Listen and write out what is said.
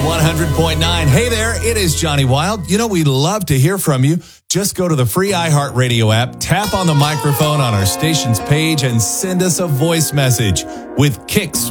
100.9. Hey there, it is Johnny Wild. You know, we love to hear from you. Just go to the free iHeartRadio app, tap on the microphone on our station's page, and send us a voice message. With Kicks